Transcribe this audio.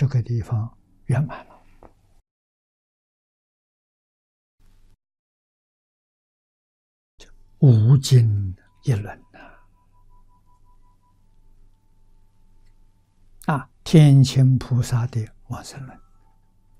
这个地方圆满了。无尽一轮天亲菩萨的往生论。